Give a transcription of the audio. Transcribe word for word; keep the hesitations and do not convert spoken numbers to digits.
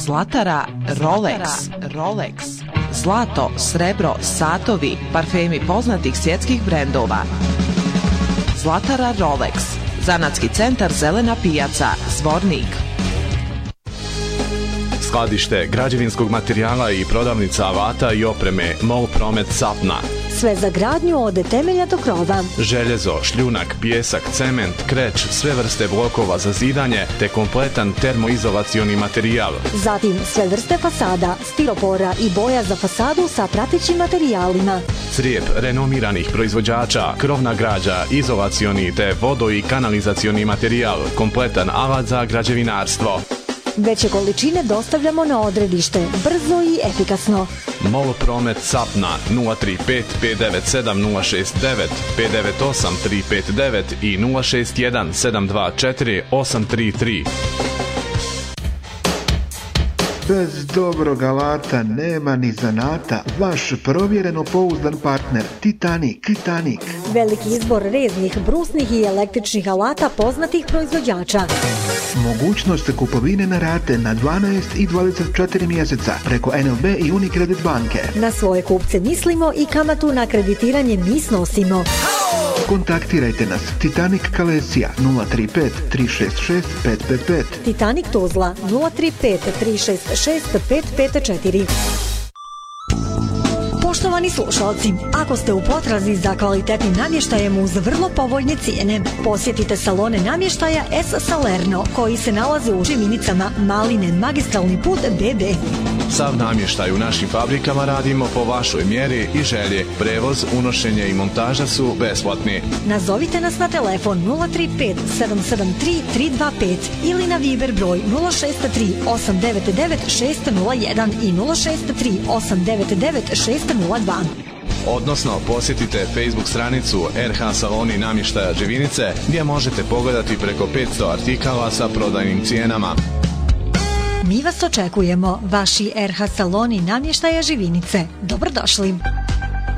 Zlatara, Rolex, Rolex, zlato, srebro, satovi, parfemi poznatih svjetskih brendova. Zlatara Rolex, zanatski centar Zelena pijaca, Zvornik. Skladište građevinskog materijala i prodavnica alata i opreme Mol Promet Sapna. Sve za gradnju od temelja do krova. Željezo, šljunak, pijesak, cement, kreć, sve vrste blokova za zidanje te kompletan termoizolacioni materijal. Zatim sve vrste fasada, stiropora i boja za fasadu sa pratećim materijalima. Crijep renomiranih proizvođača, krovna građa, izolacioni te vodo- i kanalizacioni materijal, kompletan alat za građevinarstvo. Veće količine dostavljamo na odredište, brzo i efikasno. Mol Promet Sapna nula tri pet pet devet sedam nula šest devet, pet devet osam tri pet devet i nula šest jedan sedam dva četiri osam tri tri. Bez dobrog alata nema ni zanata. Vaš provjereno pouzdan partner Titanic. Titanic. Veliki izbor reznih, brusnih i električnih alata poznatih proizvođača. Mogućnost kupovine na rate na dvanaest i dvadeset četiri mjeseca preko N L B i Unicredit banke. Na svoje kupce mislimo i kamatu na kreditiranje mi snosimo. Kontaktirajte nas Titanic Kalesija nula tri pet tri šest šest pet pet pet. Titanic Tuzla nula tri pet tri šest šest pet pet četiri. Poštovani slušalci, ako ste u potrazi za kvalitetnim namještajem uz vrlo povoljne cijene, posjetite salone namještaja S. Salerno, koji se nalaze u Živinicama, Maline, magistralni put B B. Sav namještaj u našim fabrikama radimo po vašoj mjeri i želji. Prevoz, unošenje i montaža su besplatni. Nazovite nas na telefon nula tri pet sedam sedam tri tri dva pet ili na Viber broj nula šest tri osam devet devet šest nula jedan i nula šest tri osam devet devet šest nula dva. Odnosno, posjetite Facebook stranicu R H Saloni namještaja Živinice, gdje možete pogledati preko petsto artikala sa prodajnim cijenama. Mi vas očekujemo, vaši R H Saloni namještaja Živinice. Dobrodošli!